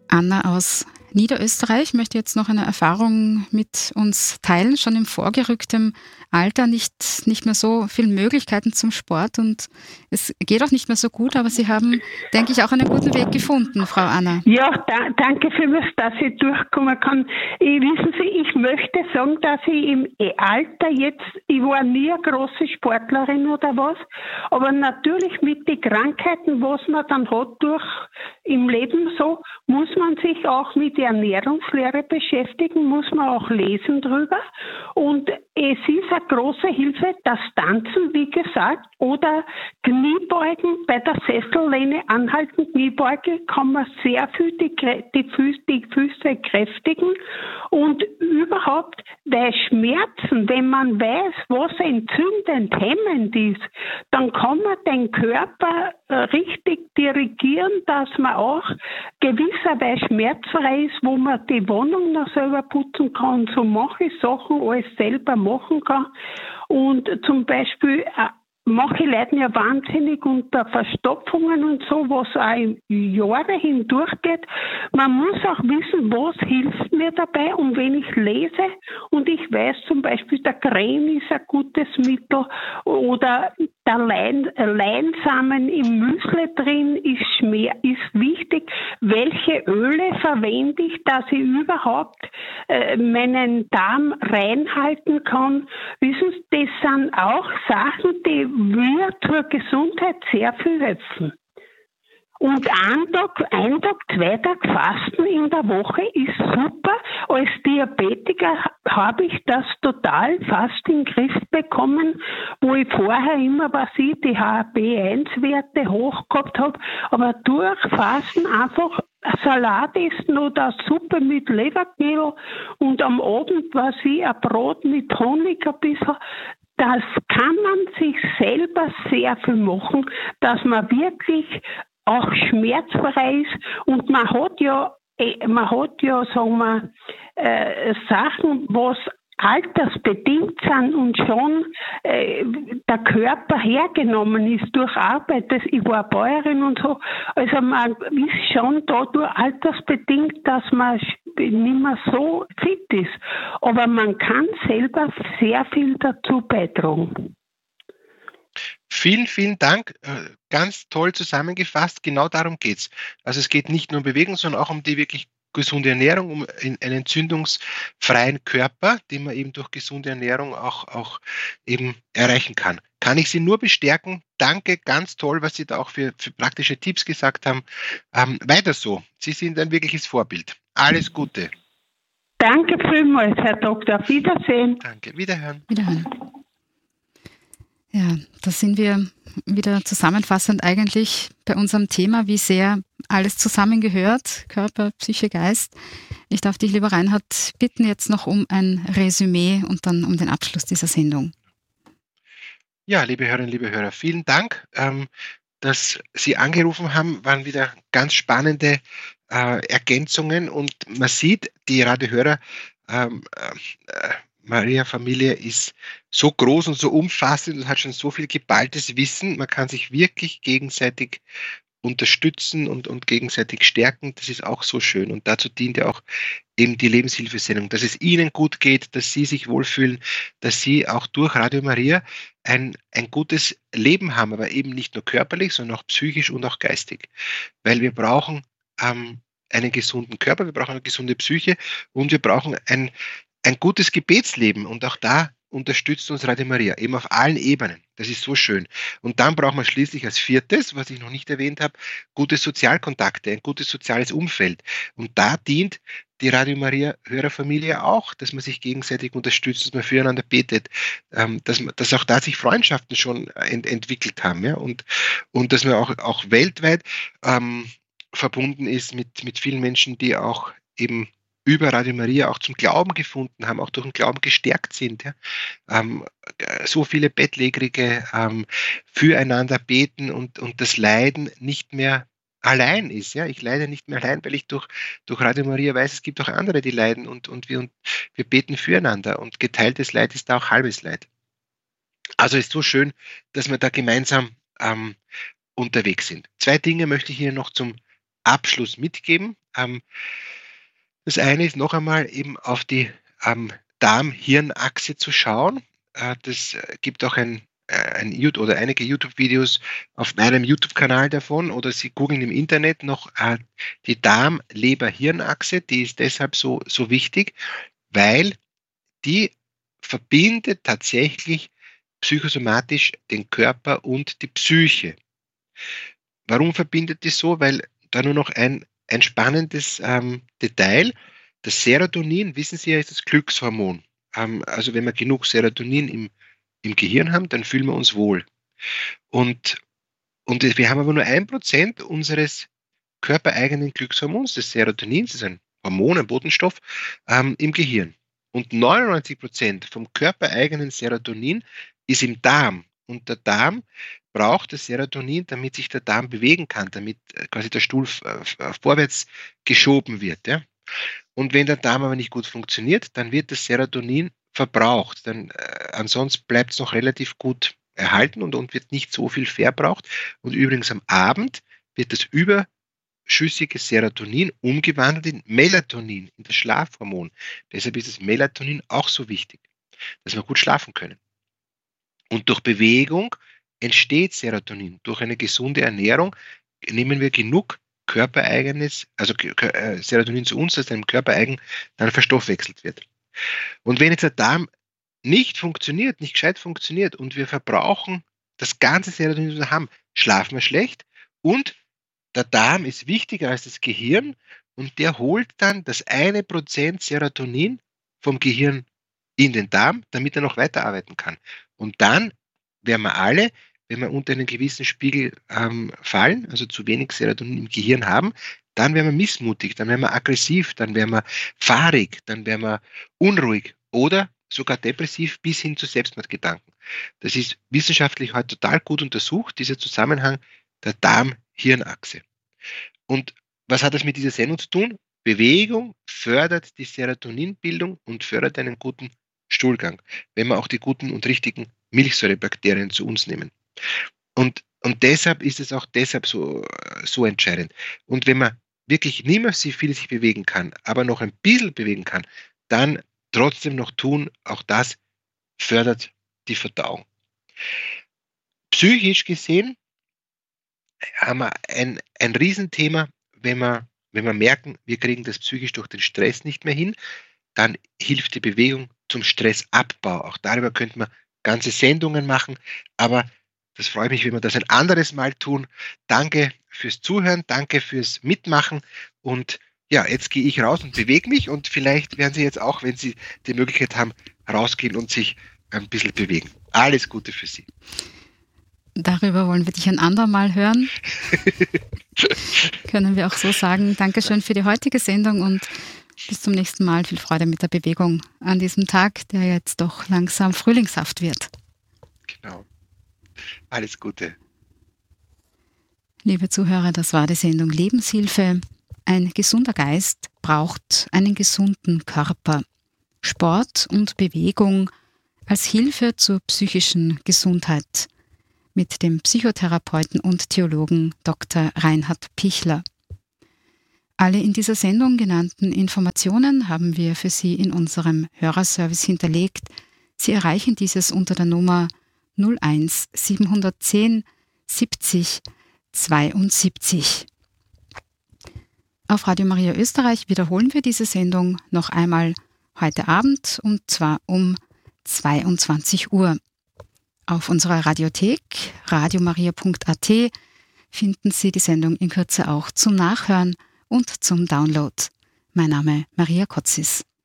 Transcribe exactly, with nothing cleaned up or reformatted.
Anna aus Niederösterreich möchte jetzt noch eine Erfahrung mit uns teilen, schon im vorgerücktem Alter, nicht, nicht mehr so viele Möglichkeiten zum Sport und es geht auch nicht mehr so gut, aber Sie haben, denke ich, auch einen guten Weg gefunden, Frau Anna. Ja, da, danke vielmals, dass ich durchkommen kann. Ich, wissen Sie, ich möchte sagen, dass ich im Alter jetzt, ich war nie eine große Sportlerin oder was, aber natürlich mit den Krankheiten, was man dann hat durch im Leben so, muss man sich auch mit der Ernährungslehre beschäftigen, muss man auch lesen drüber und es ist eine große Hilfe, das Tanzen, wie gesagt, oder Kniebeugen bei der Sessellehne, anhalten Kniebeuge, kann man sehr viel die, die, Füße, die Füße kräftigen und überhaupt bei Schmerzen, wenn man weiß, was entzündend, hemmend ist, dann kann man den Körper richtig dirigieren, dass man auch gewisserweise schmerzfrei ist, wo man die Wohnung noch selber putzen kann, so manche Sachen alles selber machen kann. Und zum Beispiel manche leiden ja wahnsinnig unter Verstopfungen und so, was auch Jahre hindurchgeht. Man muss auch wissen, was hilft mir dabei. Und wenn ich lese und ich weiß zum Beispiel, der Creme ist ein gutes Mittel oder der Lein, Leinsamen im Müsli drin ist, schmer, ist wichtig. Welche Öle verwende ich, dass ich überhaupt äh, meinen Darm reinhalten kann? Wissen Sie, das sind auch Sachen, die mir zur Gesundheit sehr viel helfen. Und ein Tag, ein Tag, zwei Tage Fasten in der Woche ist super. Als Diabetiker habe ich das total fast in den Griff bekommen, wo ich vorher immer, was ich, die H B eins Werte hoch gehabt habe. Aber durch Fasten einfach Salat essen oder Suppe mit Leberknödel und am Abend, was ich, ein Brot mit Honig ein bisschen. Das kann man sich selber sehr viel machen, dass man wirklich auch schmerzfrei ist und man hat ja, man hat ja, sagen wir, äh, Sachen, was altersbedingt sind und schon äh, der Körper hergenommen ist durch Arbeit. Das, ich war Bäuerin und so. Also man ist schon dadurch altersbedingt, dass man nicht mehr so fit ist. Aber man kann selber sehr viel dazu beitragen. Vielen, vielen Dank. Ganz toll zusammengefasst. Genau darum geht's. Also es geht nicht nur um Bewegung, sondern auch um die wirklich gesunde Ernährung, um einen entzündungsfreien Körper, den man eben durch gesunde Ernährung auch, auch eben erreichen kann. Kann ich Sie nur bestärken. Danke, ganz toll, was Sie da auch für, für praktische Tipps gesagt haben. Ähm, weiter so. Sie sind ein wirkliches Vorbild. Alles Gute. Danke vielmals, Herr Doktor. Auf Wiedersehen. Danke. Wiederhören. Wiederhören. Ja, da sind wir wieder zusammenfassend eigentlich bei unserem Thema, wie sehr alles zusammengehört, Körper, Psyche, Geist. Ich darf dich, lieber Reinhard, bitten jetzt noch um ein Resümee und dann um den Abschluss dieser Sendung. Ja, liebe Hörerinnen, liebe Hörer, vielen Dank, ähm, dass Sie angerufen haben, waren wieder ganz spannende äh, Ergänzungen und man sieht, die Radiohörer, ähm, äh, Maria-Familie ist so groß und so umfassend und hat schon so viel geballtes Wissen. Man kann sich wirklich gegenseitig unterstützen und, und gegenseitig stärken. Das ist auch so schön. Und dazu dient ja auch eben die Lebenshilfesendung, dass es Ihnen gut geht, dass Sie sich wohlfühlen, dass Sie auch durch Radio Maria ein, ein gutes Leben haben, aber eben nicht nur körperlich, sondern auch psychisch und auch geistig. Weil wir brauchen ähm, einen gesunden Körper, wir brauchen eine gesunde Psyche und wir brauchen ein Ein gutes Gebetsleben und auch da unterstützt uns Radio Maria, eben auf allen Ebenen. Das ist so schön. Und dann braucht man schließlich als viertes, was ich noch nicht erwähnt habe, gute Sozialkontakte, ein gutes soziales Umfeld. Und da dient die Radio Maria Hörerfamilie auch, dass man sich gegenseitig unterstützt, dass man füreinander betet, dass, man, dass auch da sich Freundschaften schon ent, entwickelt haben, ja, und, und dass man auch, auch weltweit ähm, verbunden ist mit, mit vielen Menschen, die auch eben über Radio Maria auch zum Glauben gefunden haben, auch durch den Glauben gestärkt sind. Ja. Ähm, so viele Bettlägerige ähm, füreinander beten und, und das Leiden nicht mehr allein ist. Ja. Ich leide nicht mehr allein, weil ich durch, durch Radio Maria weiß, es gibt auch andere, die leiden und, und, wir, und wir beten füreinander und geteiltes Leid ist da auch halbes Leid. Also ist so schön, dass wir da gemeinsam ähm, unterwegs sind. Zwei Dinge möchte ich hier noch zum Abschluss mitgeben. Ähm, das eine ist noch einmal eben auf die ähm, Darm-Hirn-Achse zu schauen. Äh, das gibt auch ein, äh, ein YouTube oder einige YouTube-Videos auf meinem YouTube-Kanal davon, oder Sie googeln im Internet noch äh, die Darm-Leber-Hirn-Achse. Die ist deshalb so, so wichtig, weil die verbindet tatsächlich psychosomatisch den Körper und die Psyche. Warum verbindet die so? Weil da nur noch ein, ein spannendes ähm, Detail, das Serotonin, wissen Sie ja, ist das Glückshormon. Ähm, also wenn wir genug Serotonin im, im Gehirn haben, dann fühlen wir uns wohl. Und, und wir haben aber nur ein Prozent unseres körpereigenen Glückshormons, des Serotonins, das ist ein Hormon, ein Botenstoff, ähm, im Gehirn. Und neunundneunzig Prozent vom körpereigenen Serotonin ist im Darm. Und der Darm braucht das Serotonin, damit sich der Darm bewegen kann, damit quasi der Stuhl vorwärts geschoben wird. Ja? Und wenn der Darm aber nicht gut funktioniert, dann wird das Serotonin verbraucht. Dann, äh, ansonsten bleibt es noch relativ gut erhalten und, und wird nicht so viel verbraucht. Und übrigens am Abend wird das überschüssige Serotonin umgewandelt in Melatonin, in das Schlafhormon. Deshalb ist das Melatonin auch so wichtig, dass wir gut schlafen können. Und durch Bewegung entsteht Serotonin. Durch eine gesunde Ernährung nehmen wir genug körpereigenes, also äh, Serotonin zu uns, das dann im Körper eigen dann verstoffwechselt wird. Und wenn jetzt der Darm nicht funktioniert, nicht gescheit funktioniert und wir verbrauchen das ganze Serotonin, das wir haben, schlafen wir schlecht und der Darm ist wichtiger als das Gehirn und der holt dann das eine Prozent Serotonin vom Gehirn in den Darm, damit er noch weiterarbeiten kann. Und dann werden wir alle, wenn wir unter einen gewissen Spiegel ähm, fallen, also zu wenig Serotonin im Gehirn haben, dann werden wir missmutig, dann werden wir aggressiv, dann werden wir fahrig, dann werden wir unruhig oder sogar depressiv bis hin zu Selbstmordgedanken. Das ist wissenschaftlich heute total gut untersucht, dieser Zusammenhang der Darm-Hirn-Achse. Und was hat das mit dieser Sendung zu tun? Bewegung fördert die Serotoninbildung und fördert einen guten Stuhlgang, wenn wir auch die guten und richtigen Milchsäurebakterien zu uns nehmen. Und, und deshalb ist es auch deshalb so, so entscheidend. Und wenn man wirklich nicht mehr so viel sich bewegen kann, aber noch ein bisschen bewegen kann, dann trotzdem noch tun, auch das fördert die Verdauung. Psychisch gesehen haben wir ein, ein Riesenthema, wenn wir, wenn wir merken, wir kriegen das psychisch durch den Stress nicht mehr hin, dann hilft die Bewegung zum Stressabbau. Auch darüber könnte man ganze Sendungen machen, aber das freut mich, wenn wir das ein anderes Mal tun. Danke fürs Zuhören, danke fürs Mitmachen und ja, jetzt gehe ich raus und bewege mich und vielleicht werden Sie jetzt auch, wenn Sie die Möglichkeit haben, rausgehen und sich ein bisschen bewegen. Alles Gute für Sie. Darüber wollen wir dich ein andermal hören. Können wir auch so sagen. Dankeschön für die heutige Sendung und bis zum nächsten Mal. Viel Freude mit der Bewegung an diesem Tag, der jetzt doch langsam frühlingshaft wird. Genau. Alles Gute. Liebe Zuhörer, das war die Sendung Lebenshilfe. Ein gesunder Geist braucht einen gesunden Körper. Sport und Bewegung als Hilfe zur psychischen Gesundheit. Mit dem Psychotherapeuten und Theologen Doktor Reinhard Pichler. Alle in dieser Sendung genannten Informationen haben wir für Sie in unserem Hörerservice hinterlegt. Sie erreichen dieses unter der Nummer null eins siebenhundertzehn siebzig zweiundsiebzig. Auf Radio Maria Österreich wiederholen wir diese Sendung noch einmal heute Abend und zwar um zweiundzwanzig Uhr. Auf unserer Radiothek radiomaria punkt a t finden Sie die Sendung in Kürze auch zum Nachhören und zum Download. Mein Name Maria Kotzis.